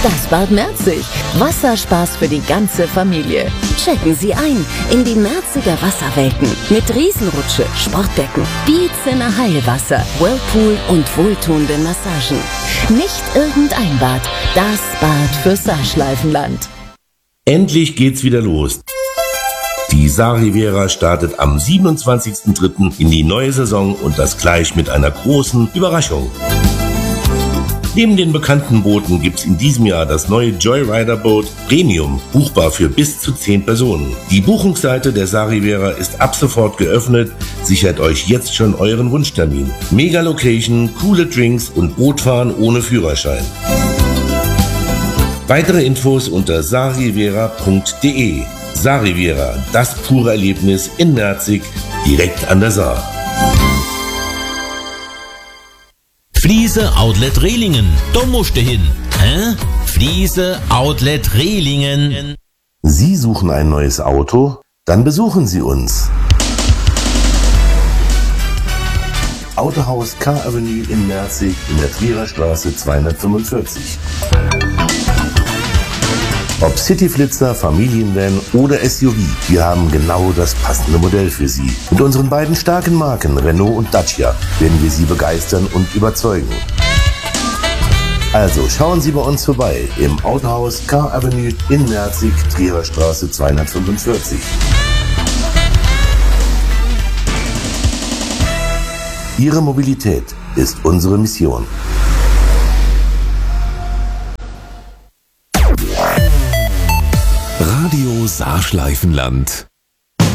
Das Bad Merzig. Wasserspaß für die ganze Familie. Checken Sie ein in die Merziger Wasserwelten mit Riesenrutsche, Sportdecken, Beats Heilwasser, Whirlpool und wohltuenden Massagen. Nicht irgendein Bad, das Bad für Saarschleifenland. Endlich geht's wieder los. Die Saar-Riviera startet am 27.03. in die neue Saison und das gleich mit einer großen Überraschung. Neben den bekannten Booten gibt's in diesem Jahr das neue Joyrider-Boot Premium, buchbar für bis zu 10 Personen. Die Buchungsseite der Saar-Riviera ist ab sofort geöffnet. Sichert euch jetzt schon euren Wunschtermin. Mega-Location, coole Drinks und Bootfahren ohne Führerschein. Weitere Infos unter saarriviera.de. Saar-Riviera, das pure Erlebnis in Merzig, direkt an der Saar. Fliese Outlet Rehlingen, da musst du hin. Hä? Fliese Outlet Rehlingen. Sie suchen ein neues Auto? Dann besuchen Sie uns. Autohaus K-Avenue in Merzig in der Trierer Straße 245. Ob Cityflitzer, Familienvan oder SUV, wir haben genau das passende Modell für Sie. Mit unseren beiden starken Marken Renault und Dacia werden wir Sie begeistern und überzeugen. Also schauen Sie bei uns vorbei im Autohaus K-Avenue in Merzig, Trierer Straße 245. Ihre Mobilität ist unsere Mission. Radio Saarschleifenland